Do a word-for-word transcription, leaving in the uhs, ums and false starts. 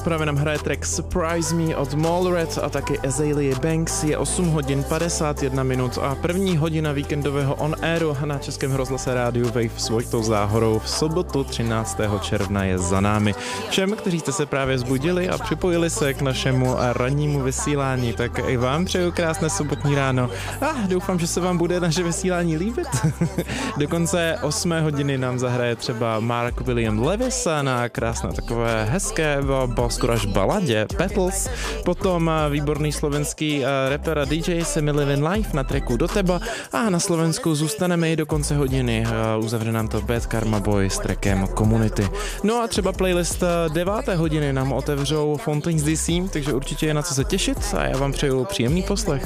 právě nám hraje track Surprise Me od Mallred a taky Azealia Banks. Je osm hodin padesát jedna minut a první hodina víkendového on airu na Českém rozhlase Rádiu Wave s Vojtou Záhorou v sobotu třináctého června je za námi. Všem, kteří jste se právě zbudili a připojili se k našemu rannímu vysílání, tak i vám přeju krásné sobotní ráno a doufám, že se vám bude naše vysílání líbit. Do konce osmé hodiny nám zahraje třeba Mark William Lewis na krásné takové hezké skoro až baladě Petals, potom výborný slovenský rapper a D J Semi Living Life na tracku Do teba a na Slovensku zůstaneme i do konce hodiny. Uzavře nám to Bad Karma Boy s trackem Community. No a třeba playlist deváté hodiny nám otevřou Fontaines D C, takže určitě je na co se těšit a já vám přeju příjemný poslech.